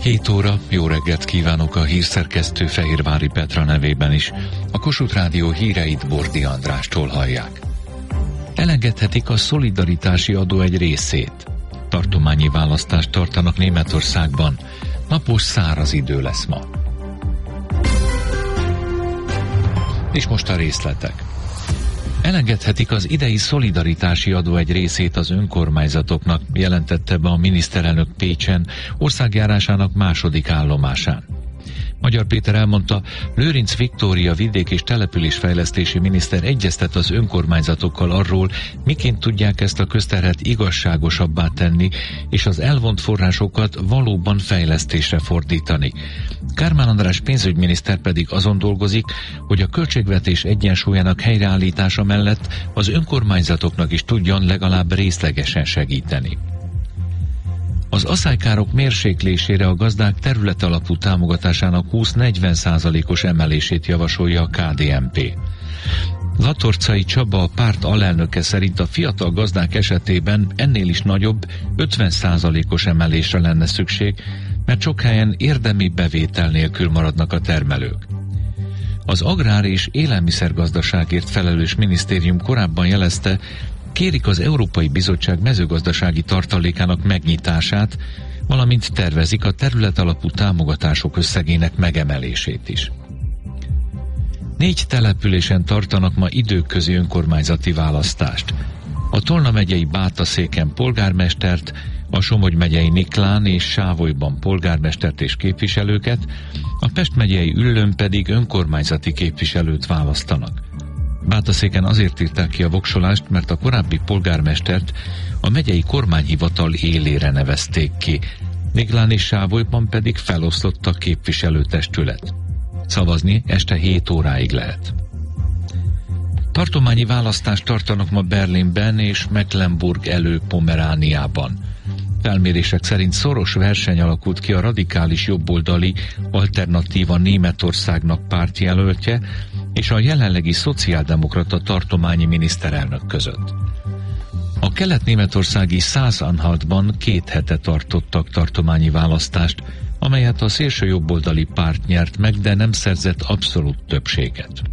7 óra, jó reggelt kívánok a hírszerkesztő Fehérvári Petra nevében is. A Kossuth Rádió híreit Bordi Andrástól hallják. Elengedhetik a szolidaritási adó egy részét. Tartományi választást tartanak Németországban. Napos száraz idő lesz ma. És most a részletek. Elengedhetik az idei szolidaritási adó egy részét az önkormányzatoknak, jelentette be a miniszterelnök Pécsen, országjárásának második állomásán. Magyar Péter elmondta, Lőrinc Viktória vidék- és településfejlesztési miniszter egyeztet az önkormányzatokkal arról, miként tudják ezt a közterhet igazságosabbá tenni, és az elvont forrásokat valóban fejlesztésre fordítani. Kármán András pénzügyminiszter pedig azon dolgozik, hogy a költségvetés egyensúlyának helyreállítása mellett az önkormányzatoknak is tudjon legalább részlegesen segíteni. Az asszálykárok mérséklésére a gazdák területalapú támogatásának 20-40%-os emelését javasolja a KDNP. Latorcai Csaba, a párt alelnöke szerint a fiatal gazdák esetében ennél is nagyobb, 50%-os emelésre lenne szükség, mert sok helyen érdemi bevétel nélkül maradnak a termelők. Az Agrár- és Élelmiszergazdaságért felelős minisztérium korábban jelezte, kérik az Európai Bizottság mezőgazdasági tartalékának megnyitását, valamint tervezik a területalapú támogatások összegének megemelését is. 4 településen tartanak ma időközi önkormányzati választást. A Tolna megyei Bátaszéken polgármestert, a Somogy megyei Niklán és Sávolyban polgármestert és képviselőket, a Pest megyei Üllőn pedig önkormányzati képviselőt választanak. Bátaszéken azért írták ki a voksolást, mert a korábbi polgármestert a megyei kormányhivatal élére nevezték ki. Niklán és Sávolyban pedig feloszlott a képviselőtestület. Szavazni este 7 óráig lehet. Tartományi választást tartanak ma Berlinben és Mecklenburg Elő-Pomerániában. Felmérések szerint szoros verseny alakult ki a radikális jobboldali Alternatíva Németországnak pártjelöltje és a jelenlegi szociáldemokrata tartományi miniszterelnök között. A kelet-németországi Szász-Anhaltban 2 hete tartottak tartományi választást, amelyet a szélső jobboldali párt nyert meg, de nem szerzett abszolút többséget.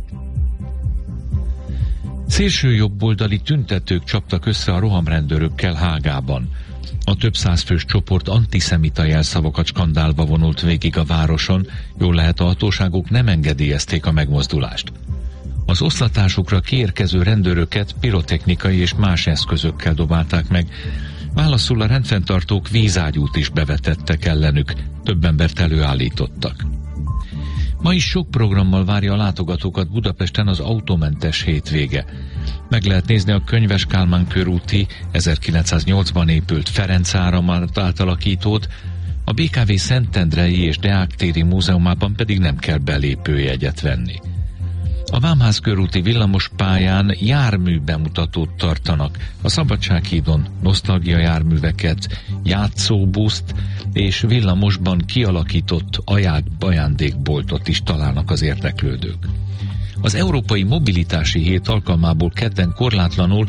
Szélső jobboldali tüntetők csaptak össze a rohamrendőrökkel Hágában. A több százfős csoport antiszemita jelszavakat skandálva vonult végig a városon, jól lehet a hatóságok nem engedélyezték a megmozdulást. Az oszlatásukra kiérkező rendőröket pirotechnikai és más eszközökkel dobálták meg, válaszul a rendfenntartók vízágyút is bevetettek ellenük, több embert előállítottak. Ma is sok programmal várja a látogatókat Budapesten az autómentes hétvége. Meg lehet nézni a Könyves Kálmán körúti 1980-ban épült Ferenc áramát átalakítót, a BKV Szentendrei és Deák téri múzeumában pedig nem kell belépőjegyet venni. A Vámház körúti villamospályán jármű bemutatót tartanak, a Szabadsághídon nosztalgia járműveket, játszóbuszt és villamosban kialakított ajándékboltot is találnak az érdeklődők. Az Európai Mobilitási Hét alkalmából kedden korlátlanul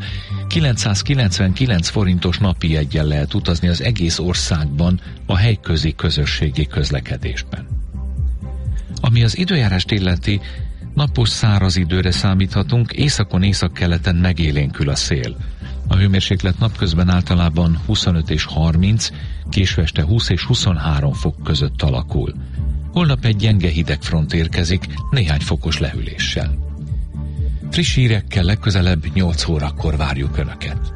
999 forintos napi jeggyel lehet utazni az egész országban a helyközi közösségi közlekedésben. Ami az időjárást illeti, napos száraz időre számíthatunk, északon északkeleten megélénkül a szél. A hőmérséklet napközben általában 25 és 30, késő este 20 és 23 fok között alakul. Holnap egy gyenge hidegfront érkezik, néhány fokos lehűléssel. Friss hírekkel legközelebb 8 órakor várjuk Önöket.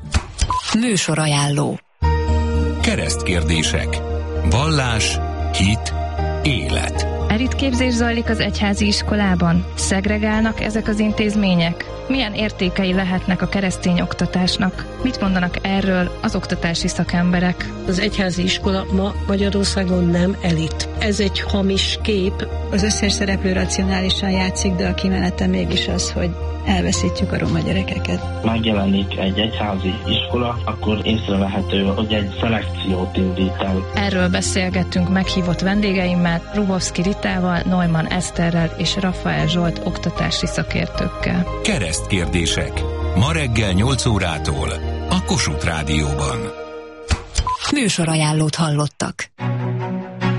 Műsorajánló. Keresztkérdések. Vallás, hit, élet. Elitképzés zajlik az egyházi iskolában? Szegregálnak ezek az intézmények? Milyen értékei lehetnek a keresztény oktatásnak? Mit mondanak erről az oktatási szakemberek? Az egyházi iskola ma Magyarországon nem elit. Ez egy hamis kép. Az összes szereplő racionálisan játszik, de a kimenete mégis az, hogy elveszítjük a roma gyerekeket. Megjelenik egy egyházi iskola, akkor észrevehető, hogy egy szelekciót indít el. Erről beszélgettünk meghívott vendégeimmel, Rubovszki Ritával, Neumann Eszterrel és Rafael Zsolt oktatási szakértőkkel. Keresztkérdések. Ma reggel 8 órától a Kossuth Rádióban. Műsorajánlót hallottak.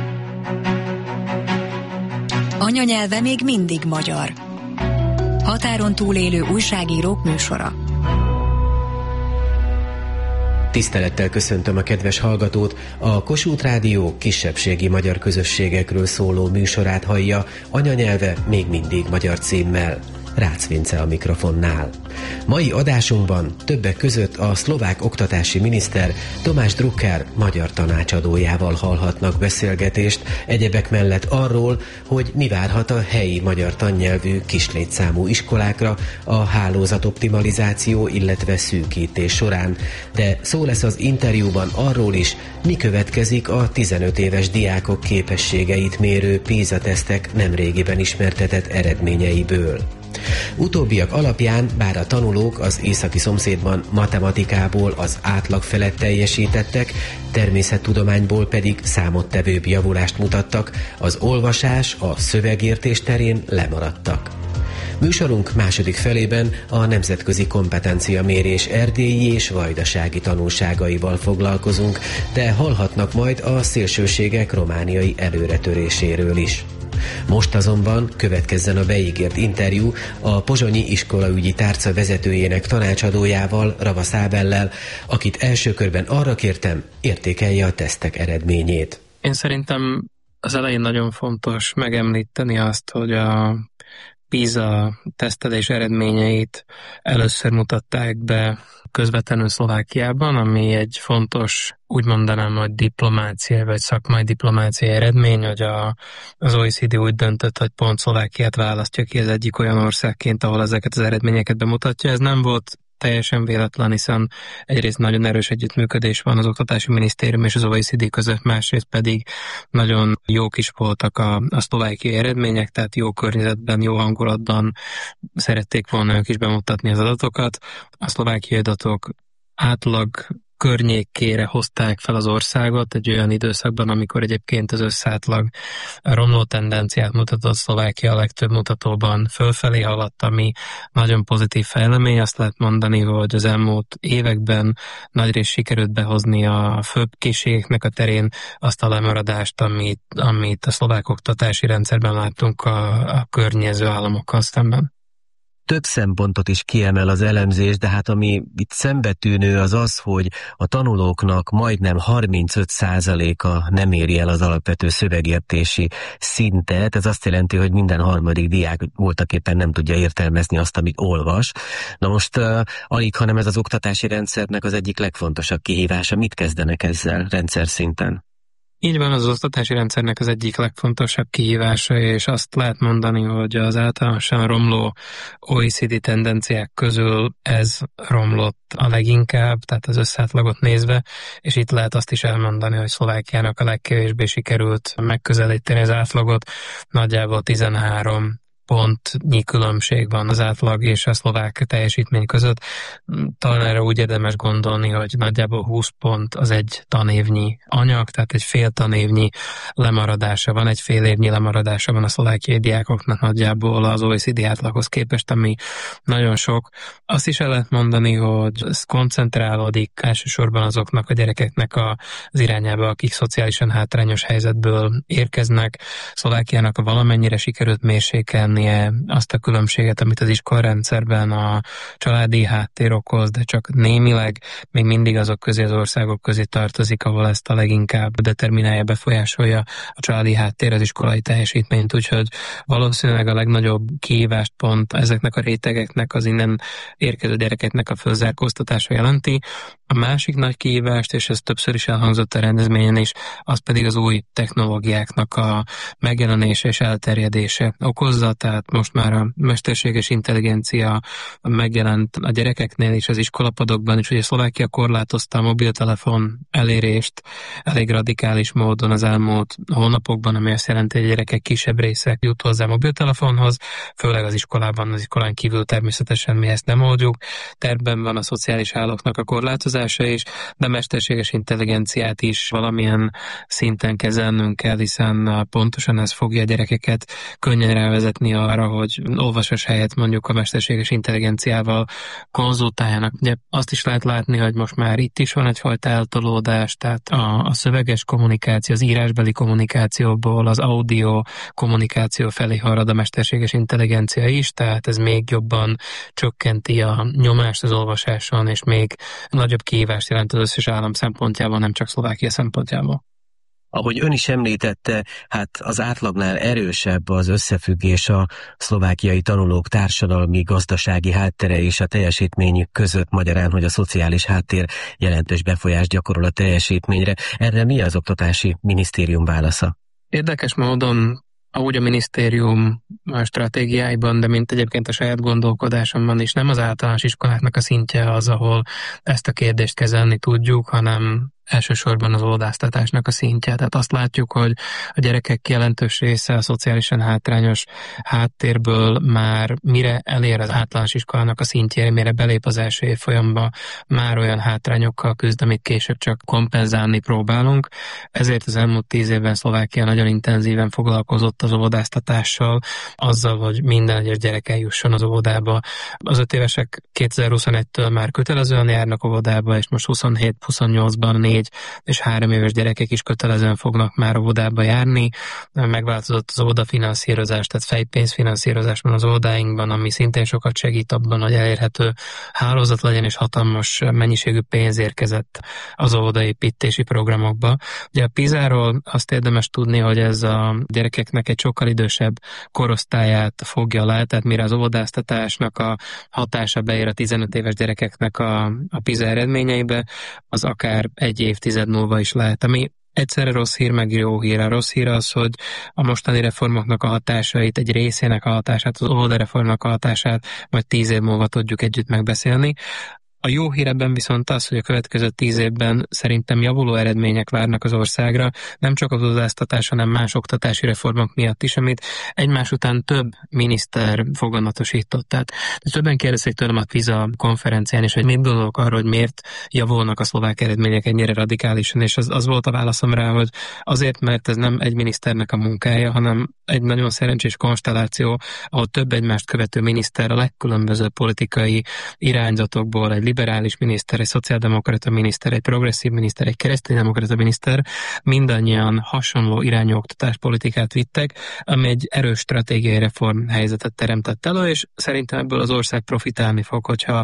Anyanyelve még mindig magyar. Határon túlélő újságírók műsora. Tisztelettel köszöntöm a kedves hallgatót, a Kossuth Rádió kisebbségi magyar közösségekről szóló műsorát hallja, anyanyelve még mindig magyar címmel. Rácz Vince a mikrofonnál. Mai adásunkban többek között a szlovák oktatási miniszter Tamás Drucker magyar tanácsadójával hallhatnak beszélgetést, egyebek mellett arról, hogy mi várhat a helyi magyar tannyelvű kislétszámú iskolákra a hálózatoptimalizáció, illetve szűkítés során, de szó lesz az interjúban arról is, mi következik a 15 éves diákok képességeit mérő PISA-tesztek nemrégiben ismertetett eredményeiből. Utóbbiak alapján, bár a tanulók az északi szomszédban matematikából az átlag felett teljesítettek, természettudományból pedig számottevőbb javulást mutattak, az olvasás, a szövegértés terén lemaradtak. Műsorunk második felében a nemzetközi kompetenciamérés erdélyi és vajdasági tanulságaival foglalkozunk, de hallhatnak majd a szélsőségek romániai előretöréséről is. Most azonban következzen a beígért interjú a pozsonyi iskolaügyi tárca vezetőjének tanácsadójával, Ravasz Ábellel, akit első körben arra kértem, értékelje a tesztek eredményét. Én szerintem az elején nagyon fontos megemlíteni azt, hogy a PISA tesztelés eredményeit először mutatták be közvetlenül Szlovákiában, ami egy fontos, úgy mondanám, hogy diplomáciai vagy szakmai diplomáciai eredmény, hogy az OECD úgy döntött, hogy pont Szlovákiát választja ki az egyik olyan országként, ahol ezeket az eredményeket bemutatja. Ez nem volt teljesen véletlen, hiszen egyrészt nagyon erős együttműködés van az Oktatási Minisztérium és az OECD között, másrészt pedig nagyon jók is voltak a szlovákiai eredmények, tehát jó környezetben, jó hangulatban szerették volna ők is bemutatni az adatokat. A szlovákiai adatok átlag környékére hozták fel az országot egy olyan időszakban, amikor egyébként az összátlag romló tendenciát mutatott, Szlovákia a legtöbb mutatóban fölfelé haladt, ami nagyon pozitív fejlemény. Azt lehet mondani, hogy az elmúlt években nagyrészt sikerült behozni a főbb készségeknek a terén azt a lemaradást, amit a szlovák oktatási rendszerben láttunk a környező államokkal szemben. Több szempontot is kiemel az elemzés, de hát ami itt szembetűnő az az, hogy a tanulóknak majdnem 35%-a nem éri el az alapvető szövegértési szintet. Ez azt jelenti, hogy minden harmadik diák voltaképpen nem tudja értelmezni azt, amit olvas. Na most alig, hanem ez az oktatási rendszernek az egyik legfontosabb kihívása. Mit kezdenek ezzel rendszer szinten? Így van, az oktatási rendszernek az egyik legfontosabb kihívása, és azt lehet mondani, hogy az általánosan romló OECD tendenciák közül ez romlott a leginkább, tehát az összátlagot nézve, és itt lehet azt is elmondani, hogy Szlovákiának a legkevésbé sikerült megközelíteni az átlagot, nagyjából 13 pontnyi különbség van az átlag és a szlovák teljesítmény között. Talán erre úgy érdemes gondolni, hogy nagyjából 20 pont az egy tanévnyi anyag, tehát egy fél tanévnyi lemaradása van, egy fél évnyi lemaradása van a szlovákiai diákoknak nagyjából az OECD átlaghoz képest, ami nagyon sok. Azt is el lehet mondani, hogy ez koncentrálódik elsősorban azoknak a gyerekeknek az irányába, akik szociálisan hátrányos helyzetből érkeznek. Szlovákiának valamennyire sikerült mérsékelni azt a különbséget, amit az iskolarendszerben a családi háttér okoz, de csak némileg még mindig azok közé, az országok közé tartozik, ahol ezt a leginkább determinálja, befolyásolja a családi háttér az iskolai teljesítményt, úgyhogy valószínűleg a legnagyobb kihívást pont ezeknek a rétegeknek, az innen érkező gyerekeknek a fölzárkóztatása jelenti. A másik nagy kihívást, és ez többször is elhangzott a rendezvényen is, az pedig az új technológiáknak a megjelenése és elterjedése okozza, tehát most már a mesterséges intelligencia megjelent a gyerekeknél is, az iskolapadokban is, ugye Szlovákia korlátozta a mobiltelefon elérést elég radikális módon az elmúlt hónapokban, ami azt jelenti, hogy a gyerekek kisebb része jut hozzá a mobiltelefonhoz, főleg az iskolában, az iskolán kívül természetesen mi ezt nem oldjuk. Tervben van a szociális hálóknak a korlátozása, belépazása is, de a mesterséges intelligenciát is valamilyen szinten kezelnünk kell, hiszen pontosan ez fogja a gyerekeket könnyen rávezetni arra, hogy olvasás helyett mondjuk a mesterséges intelligenciával konzultáljanak. Ugye azt is lehet látni, hogy most már itt is van egyfajta eltolódás, tehát a szöveges kommunikáció, az írásbeli kommunikációból az audio kommunikáció felé halad a mesterséges intelligencia is, tehát ez még jobban csökkenti a nyomást az olvasáson, és még nagyobb kihívást jelent az összes állam szempontjából, nem csak Szlovákia szempontjából. Ahogy ön is említette, hát az átlagnál erősebb az összefüggés a szlovákiai tanulók társadalmi, gazdasági háttere és a teljesítményük között, magyarán, hogy a szociális háttér jelentős befolyást gyakorol a teljesítményre. Erre mi az oktatási minisztérium válasza? Érdekes módon, ahogy a minisztérium stratégiáiban, de mint egyébként a saját gondolkodásomban is, nem az általános iskoláknak a szintje az, ahol ezt a kérdést kezelni tudjuk, hanem elsősorban az óvodáztatásnak a szintje. Tehát azt látjuk, hogy a gyerekek jelentős része a szociálisan hátrányos háttérből már mire elér az általános iskolának a szintjére, mire belép az első évfolyamba, már olyan hátrányokkal küzd, amit később csak kompenzálni próbálunk. Ezért az elmúlt 10 évben Szlovákia nagyon intenzíven foglalkozott az óvodáztatással, azzal, hogy minden egyes gyerek eljusson az óvodába. Az 5 évesek 2021-től már kötelezően járnak óvodába, és most 27-28-ban 4 és 3 éves gyerekek is kötelezően fognak már óvodába járni. Megváltozott az óvodafinanszírozás, tehát fejpénzfinanszírozás van az óvodáinkban, ami szintén sokat segít abban, hogy elérhető hálózat legyen, és hatalmas mennyiségű pénz érkezett az óvodaépítési programokba. Ugye a PISA-ról azt érdemes tudni, hogy ez a gyerekeknek egy sokkal idősebb korosztályát fogja le, tehát mire az óvodáztatásnak a hatása beér a 15 éves gyerekeknek a PISA eredményeibe, az akár egy évtized múlva is lehet, ami egyszerre rossz hír, meg jó hír. A rossz hír az, hogy a mostani reformoknak a hatásait, egy részének a hatását, az óvodareformnak a hatását majd 10 év múlva tudjuk együtt megbeszélni. A jó hír ebben viszont az, hogy a következő 10 évben szerintem javuló eredmények várnak az országra, nem csak az óvodáztatás, hanem más oktatási reformok miatt is, amit egymás után több miniszter foganatosított. Tehát többen kérdezték tőlem a PISA konferencián is, hogy mit gondolok arról, hogy miért javulnak a szlovák eredmények ennyire radikálisan, és az volt a válaszom rá, hogy azért, mert ez nem egy miniszternek a munkája, hanem egy nagyon szerencsés konstelláció, ahol több egymást követő miniszter a legkülönbözőbb politikai irányzatokból, egy liberális miniszter, egy szociáldemokrata miniszter, egy progresszív miniszter, egy kereszténydemokrata miniszter mindannyian hasonló irányú oktatáspolitikát vittek, ami egy erős stratégiai reform helyzetet teremtett elő, és szerintem ebből az ország profitálni fog, hogyha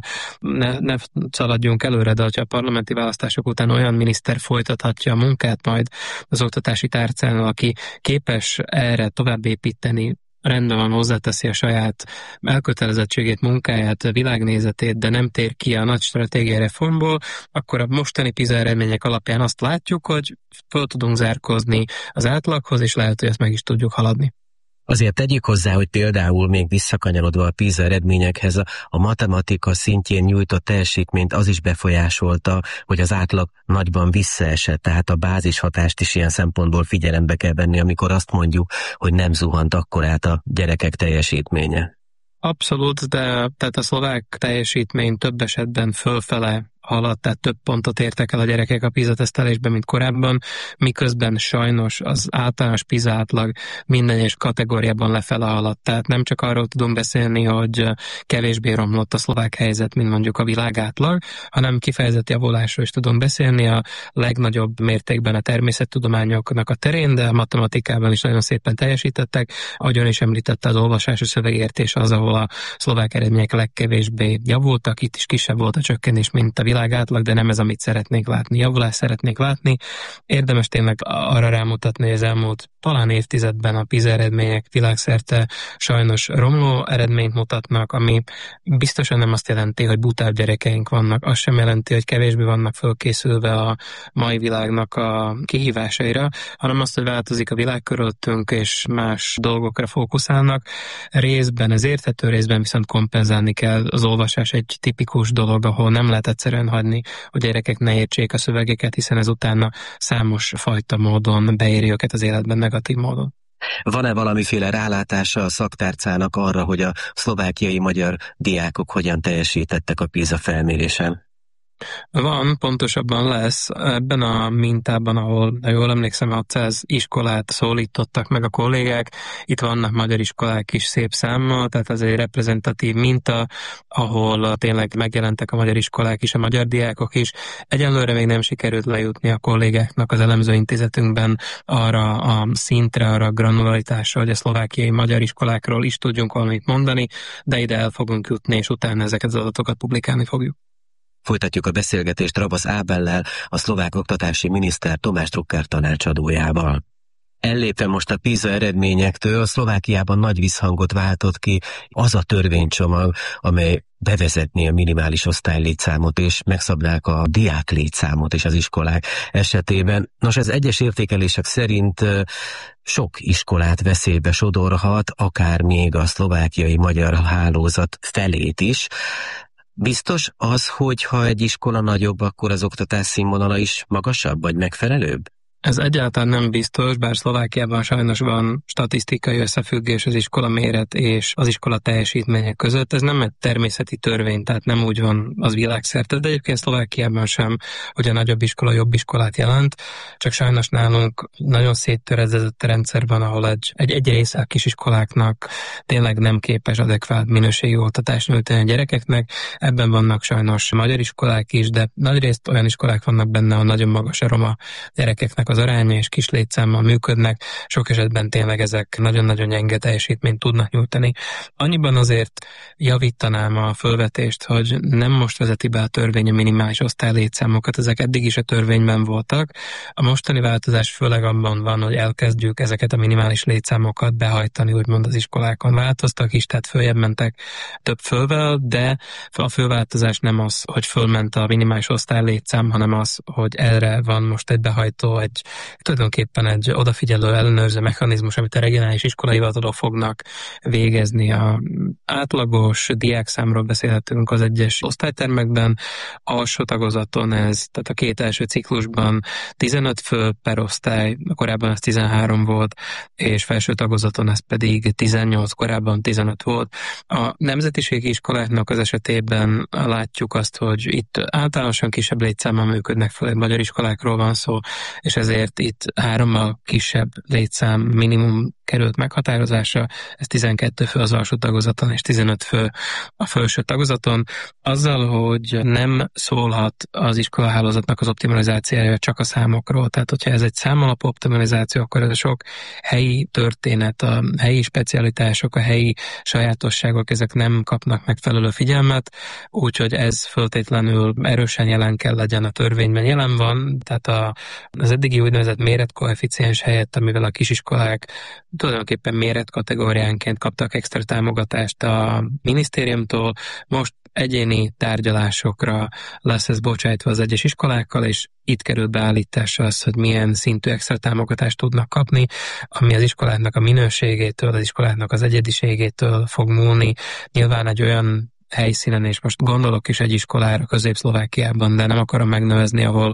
ne szaladjunk előre, de hogyha a parlamenti választások után olyan miniszter folytathatja a munkát majd az oktatási tárcán, aki képes erre tovább építeni, rendben van, hozzáteszi a saját elkötelezettségét, munkáját, világnézetét, de nem tér ki a nagy stratégiai reformból, akkor a mostani PISA eredmények alapján azt látjuk, hogy föl tudunk zárkózni az átlaghoz, és lehet, hogy ezt meg is tudjuk haladni. Azért tegyük hozzá, hogy például még visszakanyarodva a PISA eredményekhez a matematika szintjén nyújtott teljesítményt az is befolyásolta, hogy az átlag nagyban visszaesett, tehát a bázishatást is ilyen szempontból figyelembe kell venni, amikor azt mondjuk, hogy nem zuhant akkorát a gyerekek teljesítménye. Abszolút, de tehát a szlovák teljesítmény több esetben fölfele haladt, tehát több pontot értek el a gyerekek a PISA tesztelésben, mint korábban, miközben sajnos az általános PISA átlag minden egyes kategóriában lefele haladt. Tehát nem csak arról tudunk beszélni, hogy kevésbé romlott a szlovák helyzet, mint mondjuk a világ átlag, hanem kifejezett javulásról is tudunk beszélni a legnagyobb mértékben a természettudományoknak a terén, de a matematikában is nagyon szépen teljesítettek. Ahogyan is említette, az olvasás és szövegértés az, ahol a szlovák eredmények legkevésbé javultak, itt is kisebb volt a csökkenés, mint a világ átlag, de nem ez, amit szeretnék látni. Javulást szeretnék látni. Érdemes tényleg arra rámutatni, hogy az elmúlt talán évtizedben a PISA eredmények világszerte sajnos romló eredményt mutatnak, ami biztosan nem azt jelenti, hogy butább gyerekeink vannak. Azt sem jelenti, hogy kevésbé vannak fölkészülve a mai világnak a kihívásaira, hanem azt, hogy változik a világ körülöttünk, és más dolgokra fókuszálnak. Részben ez érthető, részben viszont kompenzálni kell. Az olvasás egy tipikus dolog, ahol nem lehet egyszerűen hagyni, hogy gyerekek ne értsék a szövegeket, hiszen ez utána számos fajta módon beéri őket az életben negatív módon. Van-e valamiféle rálátása a szaktárcának arra, hogy a szlovákiai magyar diákok hogyan teljesítettek a PISA felmérésen? Van, pontosabban lesz. Ebben a mintában, ahol, ha jól emlékszem, 600 iskolát szólítottak meg a kollégák, itt vannak magyar iskolák is szép számmal, tehát ez egy reprezentatív minta, ahol tényleg megjelentek a magyar iskolák is, a magyar diákok is. Egyelőre még nem sikerült lejutni a kollégáknak az elemzőintézetünkben arra a szintre, arra a granularitásra, hogy a szlovákiai magyar iskolákról is tudjunk valamit mondani, de ide el fogunk jutni, és utána ezeket az adatokat publikálni fogjuk. Folytatjuk a beszélgetést Rabasz Ábellel, a szlovák oktatási miniszter Tomás Drucker tanácsadójával. Ellépve most a PISA eredményektől, Szlovákiában nagy visszhangot váltott ki az a törvénycsomag, amely bevezetné a minimális osztálylétszámot és megszabnák a diák létszámot is az iskolák esetében. Nos, ez egyes értékelések szerint sok iskolát veszélybe sodorhat, akár még a szlovákiai magyar hálózat felét is. Biztos az, hogy ha egy iskola nagyobb, akkor az oktatás színvonala is magasabb vagy megfelelőbb? Ez egyáltalán nem biztos, bár Szlovákiában sajnos van statisztikai összefüggés az iskola méret és az iskola teljesítmények között. Ez nem egy természeti törvény, tehát nem úgy van az világszerte, de egyébként Szlovákiában sem, hogy a nagyobb iskola jobb iskolát jelent, csak sajnos nálunk nagyon széttöredezett rendszer van, ahol egy része a kisiskoláknak tényleg nem képes adekvát minőségi oktatást nyújtani a gyerekeknek. Ebben vannak sajnos magyar iskolák is, de nagyrészt olyan iskolák vannak benne, ahol nagyon magas a roma gyerekeknek az aránya és kis létszámmal működnek, sok esetben tényleg ezek nagyon-nagyon gyenge teljesítményt tudnak nyújtani. Annyiban azért javítanám a fölvetést, hogy nem most vezeti be a törvény a minimális osztálylétszámokat, ezek eddig is a törvényben voltak. A mostani változás főleg abban van, hogy elkezdjük ezeket a minimális létszámokat behajtani, úgymond az iskolákon. Változtak is, tehát följebb mentek több fölvel, de a főváltozás nem az, hogy fölment a minimális osztálylétszám, hanem az, hogy erre van most egy behajtó, tulajdonképpen egy odafigyelő ellenőrző mechanizmus, amit a regionális iskolai hivatalok fognak végezni. A átlagos diákszámról beszélhetünk az egyes osztálytermekben, alsó tagozaton ez, tehát a 2 első ciklusban 15 fő per osztály, korábban ez 13 volt, és felső tagozaton ez pedig 18, korábban 15 volt. A nemzetiségi iskoláknak az esetében látjuk azt, hogy itt általánosan kisebb létszámmal működnek, főleg magyar iskolákról van szó, és ezért itt 3-mal kisebb létszám minimum került meghatározásra, ez 12 fő az alsó tagozaton és 15 fő a felső tagozaton. Azzal, hogy nem szólhat az iskolahálózatnak az optimalizációja csak a számokról, tehát hogyha ez egy számalapú optimalizáció, akkor ez a sok helyi történet, a helyi specialitások, a helyi sajátosságok, ezek nem kapnak megfelelő figyelmet, úgyhogy ez föltétlenül erősen jelen kell legyen a törvényben. Jelen van, tehát az eddigi úgynevezett méretkoeficiens helyett, amivel a kisiskolák tulajdonképpen méretkategóriánként kaptak extra támogatást a minisztériumtól, most egyéni tárgyalásokra lesz ez bocsájtva az egyes iskolákkal, és itt kerül beállításra az, hogy milyen szintű extra támogatást tudnak kapni, ami az iskoláknak a minőségétől, az iskoláknak az egyediségétől fog múlni. Nyilván egy olyan helyszínen, és most gondolok is egy iskolára Közép-Szlovákiában, de nem akarom megnevezni, ahol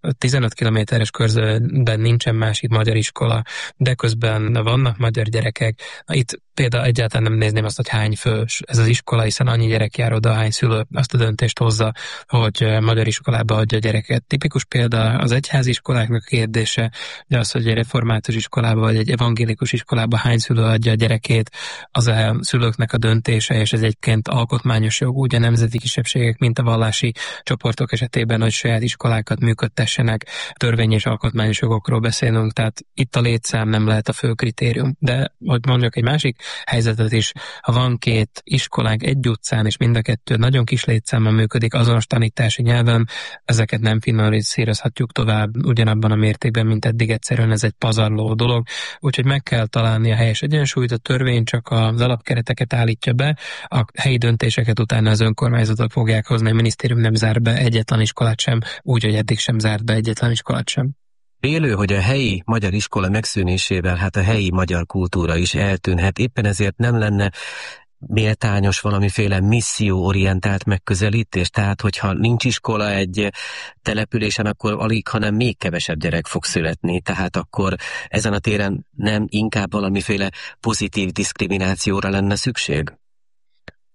15 kilométeres körzetben nincsen másik magyar iskola, de közben vannak magyar gyerekek. Itt például egyáltalán nem nézném azt, hogy hány fős ez az iskola, hiszen annyi gyerek jár oda, hány szülő azt a döntést hozza, hogy magyar iskolába adja a gyereket. Tipikus példa az egyházi iskoláknak kérdése, de az, hogy egy református iskolába vagy egy evangélikus iskolába hány szülő adja a gyerekét, az a szülőknek a döntése, és ez egyébként alkotmányos jog, úgy a nemzeti kisebbségek, mint a vallási csoportok esetében, hogy saját iskolákat működtessenek, törvény és alkotmányos jogokról beszélünk, tehát itt a létszám nem lehet a fő kritérium. De, hogy mondjuk egy másik helyzetet is, ha van 2 iskolánk egy utcán, és mind a 2 nagyon kis létszámmal működik azonos tanítási nyelven, ezeket nem finanszírozhatjuk tovább ugyanabban a mértékben, mint eddig, egyszerűen ez egy pazarló dolog, úgyhogy meg kell találni a helyes egyensúlyt, a törvény csak az alapkereteket állítja be, a helyi döntéseket utána az önkormányzatok fogják hozni, a minisztérium nem zár be egyetlen iskolát sem, úgy, hogy eddig sem zárt be egyetlen iskolát sem. Félő, hogy a helyi magyar iskola megszűnésével hát a helyi magyar kultúra is eltűnhet, éppen ezért nem lenne méltányos valamiféle misszióorientált megközelítés, tehát hogyha nincs iskola egy településen, akkor alig, hanem még kevesebb gyerek fog születni, tehát akkor ezen a téren nem inkább valamiféle pozitív diszkriminációra lenne szükség?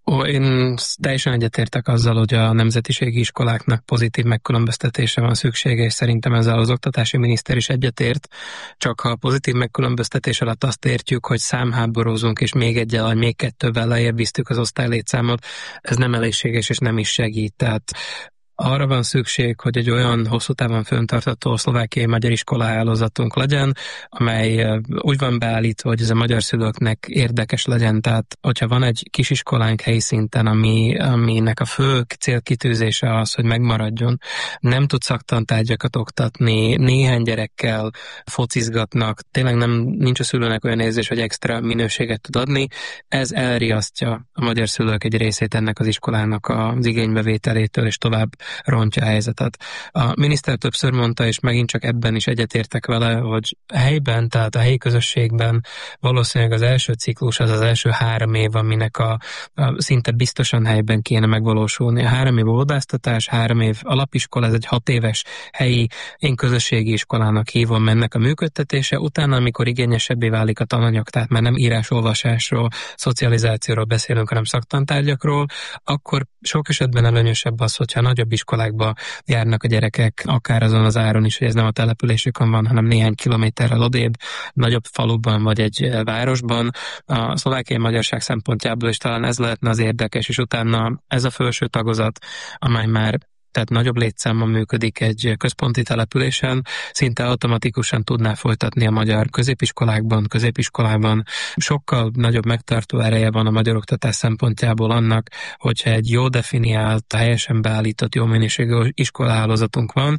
Én teljesen egyetértek azzal, hogy a nemzetiségi iskoláknak pozitív megkülönböztetése van szüksége, és szerintem ezzel az oktatási miniszter is egyetért, csak ha a pozitív megkülönböztetés alatt azt értjük, hogy számháborúzunk, és még egyel, vagy még kettővel lejjebb visztük az osztálylétszámot, ez nem elégséges, és nem is segít. Tehát arra van szükség, hogy egy olyan hosszú távon fenntartható szlovákiai magyar iskolahálózatunk legyen, amely úgy van beállítva, hogy ez a magyar szülőknek érdekes legyen. Tehát, hogyha van egy kisiskolánk helyi szinten, aminek a fő célkitűzése az, hogy megmaradjon, nem tud szaktantárgyakat oktatni, néhány gyerekkel focizgatnak, tényleg nincs a szülőnek olyan érzés, hogy extra minőséget tud adni, ez elriasztja a magyar szülők egy részét ennek az iskolának az igénybevételétől, és tovább rontja a helyzetet. A miniszter többször mondta, és megint csak ebben is egyetértek vele, hogy helyben, tehát a helyi közösségben valószínűleg az első ciklus az első 3 év, aminek a szinte biztosan helyben kéne megvalósulni. A 3 év óvodáztatás, 3 év alapiskola, ez egy 6 éves helyi, én közösségi iskolának hívom ennek a működtetése. Utána, amikor igényesebbé válik a tananyag, tehát már nem írás-olvasásról, szocializációról beszélünk, hanem szaktantárgyakról, akkor sok esetben előnyösebb az, hogyha nagyobb iskolákba járnak a gyerekek, akár azon az áron is, hogy ez nem a településükön van, hanem néhány kilométerrel odébb, nagyobb faluban vagy egy városban. A szlovákiai magyarság szempontjából is talán ez lehetne az érdekes, és utána ez a felső tagozat, amely már tehát nagyobb létszámmal működik egy központi településen, szinte automatikusan tudná folytatni a magyar középiskolában. Sokkal nagyobb megtartó ereje van a magyar oktatás szempontjából annak, hogyha egy jó definiált, helyesen beállított, jó minőségű iskolahálózatunk van,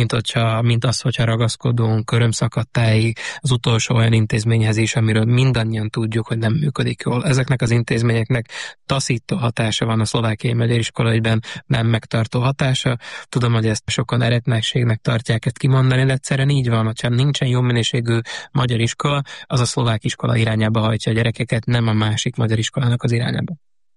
mint az, hogyha ragaszkodunk körömszakadtáig az utolsó olyan intézményhez is, amiről mindannyian tudjuk, hogy nem működik jól. Ezeknek az intézményeknek taszító hatása van a szlovákiai magyar iskolaügyben, nem megtartó hatása. Tudom, hogy ezt sokan eretnekségnek tartják ezt kimondani, de egyszerűen így van, hogyha nincsen jó minőségű magyar iskola, az a szlovák iskola irányába hajtja a gyerekeket, nem a másik magyar iskolának az irányába.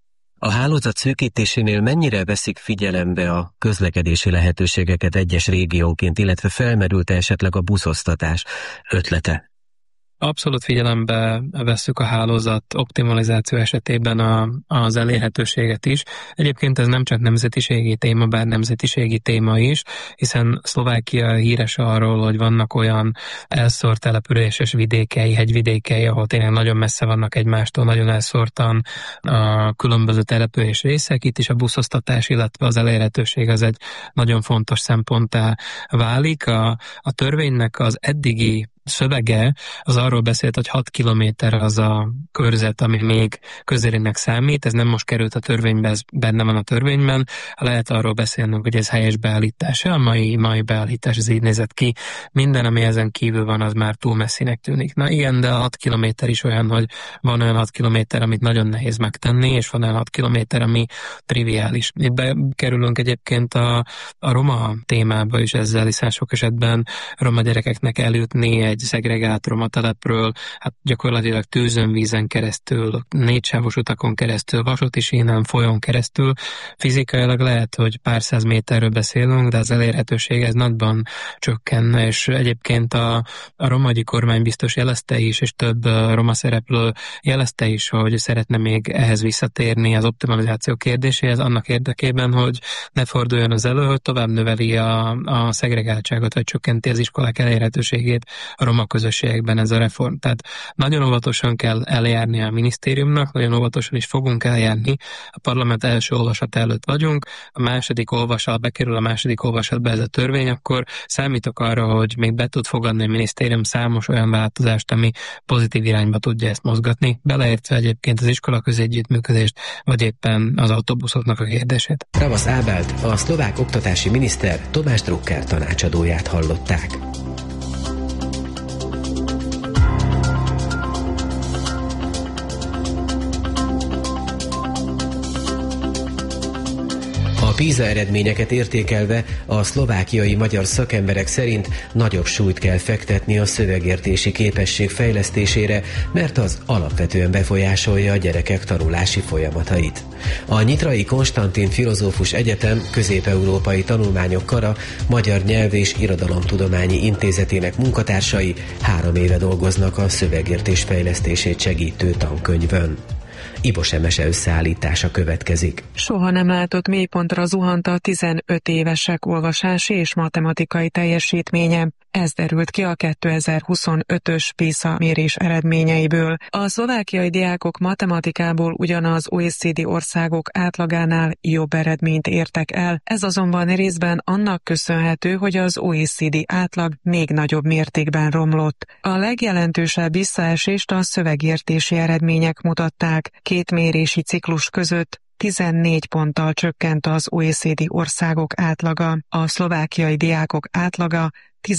A hálózat szűkítésénél mennyire veszik figyelembe a közlekedési lehetőségeket egyes régiónként, illetve felmerült esetleg a buszosztatás ötlete? Abszolút figyelembe vesszük a hálózat optimalizáció esetében az elérhetőséget is. Egyébként ez nem csak nemzetiségi téma, bár nemzetiségi téma is, hiszen Szlovákia híres arról, hogy vannak olyan elszórt településes vidékei, hegyvidékei, ahol tényleg nagyon messze vannak egymástól, nagyon elszórtan a különböző település részek. Itt is a buszosztatás, illetve az elérhetőség az egy nagyon fontos szemponttá válik. A törvénynek az eddigi szövege az arról beszélt, hogy 6 kilométer az a körzet, ami még közélének számít, ez nem most került a törvénybe, ez benne van a törvényben, lehet arról beszélnünk, hogy ez helyes beállítása, a mai beállítás az így nézett ki, minden, ami ezen kívül van, az már túl messzinek tűnik. Na igen, de a 6 kilométer is olyan, hogy van olyan 6 kilométer, amit nagyon nehéz megtenni, és van olyan 6 kilométer, ami triviális. Itt bekerülünk egyébként a roma témába is ezzel, hiszen sok esetben roma gyerekeknek eljutni egy szegregált roma telepről, hát gyakorlatilag tűzön, vízen keresztül, 4 sávos utakon keresztül, vasúti sínen, folyón keresztül. Fizikailag lehet, hogy pár száz méterről beszélünk, de az elérhetőség ez nagyban csökkenne, és egyébként a romagyi kormány biztos jelezte is, és több roma szereplő jelezte is, hogy szeretne még ehhez visszatérni az optimalizáció kérdéséhez, annak érdekében, hogy ne forduljon az elő, hogy tovább növeli a szegregáltságot, vagy csökkenti az iskolák elérhetőségét a roma közösségekben ez a reform. Tehát nagyon óvatosan kell eljárni a minisztériumnak, nagyon óvatosan is fogunk eljárni. A parlament első olvasat előtt vagyunk, bekerül a második olvasatba ez a törvény, akkor számítok arra, hogy még be tud fogadni a minisztérium számos olyan változást, ami pozitív irányba tudja ezt mozgatni, beleértve egyébként az iskola közi együttműködést, vagy éppen az autóbuszoknak a kérdését. Ravasz Ábelt, a szlovák oktatási miniszter Tomás Drucker tanácsadóját hallották. A PISA eredményeket értékelve a szlovákiai magyar szakemberek szerint nagyobb súlyt kell fektetni a szövegértési képesség fejlesztésére, mert az alapvetően befolyásolja a gyerekek tanulási folyamatait. A Nyitrai Konstantin Filozófus Egyetem Közép-Európai Tanulmányok Kara Magyar Nyelv és Irodalomtudományi Intézetének munkatársai 3 éve dolgoznak a szövegértés fejlesztését segítő tankönyvön. Ivo Semese összeállítása következik. Soha nem látott mélypontra zuhant a 15 évesek olvasási és matematikai teljesítménye. Ez derült ki a 2025-ös PISA mérés eredményeiből. A szlovákiai diákok matematikából ugyanaz OECD országok átlagánál jobb eredményt értek el. Ez azonban részben annak köszönhető, hogy az OECD átlag még nagyobb mértékben romlott. A legjelentősebb visszaesést a szövegértési eredmények mutatták. 2 mérési ciklus között 14 ponttal csökkent az OECD országok átlaga, a szlovákiai diákok átlaga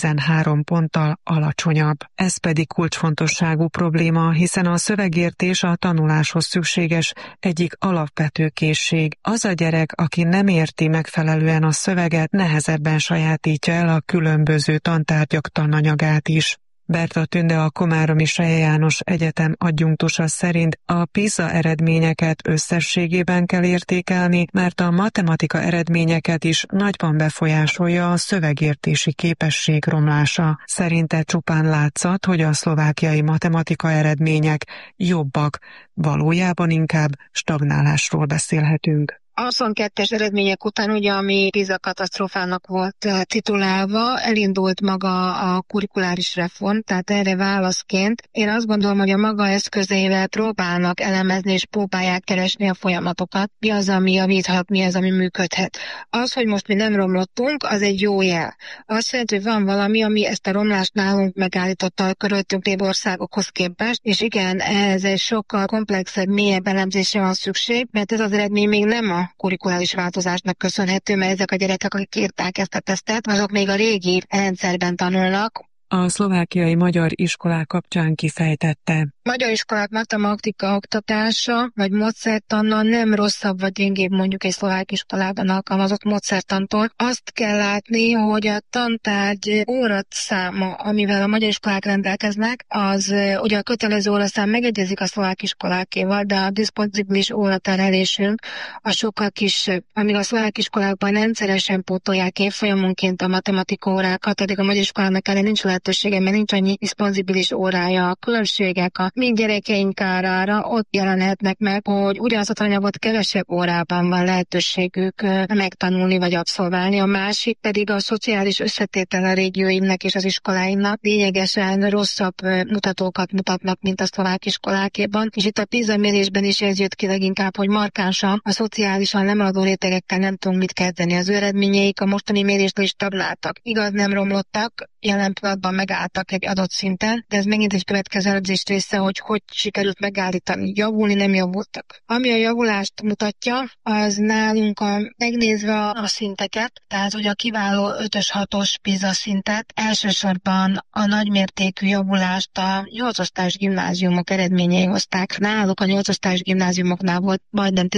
13 ponttal alacsonyabb. Ez pedig kulcsfontosságú probléma, hiszen a szövegértés a tanuláshoz szükséges egyik alapvető készség. Az a gyerek, aki nem érti megfelelően a szöveget, nehezebben sajátítja el a különböző tantárgyak tananyagát is. Berta Tünde, a Komáromi Selye János Egyetem adjunktusa szerint a PISA eredményeket összességében kell értékelni, mert a matematika eredményeket is nagyban befolyásolja a szövegértési képesség romlása. Szerinte csupán látszat, hogy a szlovákiai matematika eredmények jobbak, valójában inkább stagnálásról beszélhetünk. A 22-es eredmények után, ugye, ami PISA katasztrófának volt titulálva, elindult maga a kurikuláris reform, tehát erre válaszként én azt gondolom, hogy a maga eszközeivel próbálnak elemezni és próbálják keresni a folyamatokat. Mi az, ami javíthat, mi az, ami működhet. Az, hogy most mi nem romlottunk, az egy jó jel. Azt jelenti, hogy van valami, ami ezt a romlást nálunk megállította a körülöttünk lévő országokhoz képest, és igen, ez egy sokkal komplexebb, mélyebb elemzésre van szükség, mert ez az eredmény még nem a kurikuláris változásnak köszönhető, mert ezek a gyerekek, akik írták ezt a tesztet, azok még a régi rendszerben tanulnak. A szlovákiai magyar iskolák kapcsán kifejtette. Magyar iskolák matematika oktatása, vagy módszertannal nem rosszabb vagy gyengébb mondjuk egy szlovák iskolában alkalmazott módszertantól. Azt kell látni, hogy a tantárgy óraszáma, amivel a magyar iskolák rendelkeznek, az ugye a kötelező óraszám megegyezik a szlovák iskolákéval, de a diszpozibilis óraterhelésünk a sokkal kisebb. Amíg a szlovák iskolákban rendszeresen pótolják évfolyamonként a matematika órákat, addig a magyar iskolának ellen nincs lehetősége, mert nincs annyi diszpozibilis órája. A különbségek a mi gyerekeink kárára ott jelenhetnek meg, hogy ugyanazt a tananyagot kevesebb órában van lehetőségük megtanulni vagy abszolválni. A másik pedig a szociális összetétel a régióimnek és az iskoláimnak lényegesen rosszabb mutatókat mutatnak, mint a szlovák iskolákéban. És itt a PISA mérésben is ez jött ki leginkább, hogy markánsan a szociálisan lemaradó rétegekkel nem tudunk mit kezdeni. Az ő eredményeik a mostani mérésről is stagnáltak. Igaz, nem romlottak, jelen pillanatban megálltak egy adott szinten, de ez megint egy következő elemzés része, hogy sikerült megállítani. Javulni nem javultak. Ami a javulást mutatja, az nálunk megnézve a szinteket, tehát hogy a kiváló 5-ös 6-os PISA szintet, elsősorban a nagymértékű javulást a 8 osztályos gimnáziumok eredményei hozták. Náluk a 8 osztályos gimnáziumoknál volt majdnem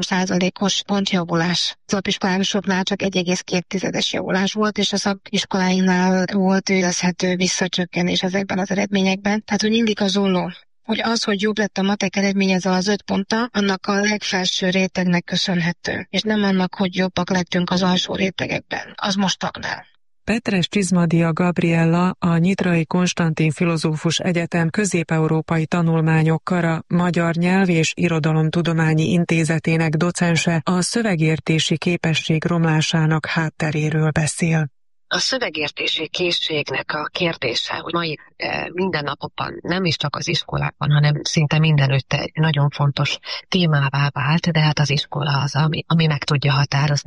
13%-os pontjavulás. Az alapiskolásoknál csak 1,2-es javulás volt, és a szakiskoláinknál volt érezhető visszacsökkenés ezekben az eredményekben. Tehát, hogy illik az olló, hogy az, hogy jobb lett a matek eredménye az 5 ponttal, annak a legfelső rétegnek köszönhető, és nem annak, hogy jobbak lettünk az alsó rétegekben. Az most stagnál. Petres Csizmadia Gabriella, a Nyitrai Konstantin Filozófus Egyetem Közép-Európai Tanulmányok Kara Magyar Nyelv és Irodalomtudományi Intézetének docense a szövegértési képesség romlásának hátteréről beszél. A szövegértési készségnek a kérdése, hogy mai mindennapokban nem is csak az iskolákban, hanem szinte mindenütt egy nagyon fontos témává vált, de hát az iskola az, ami meg tudja határozni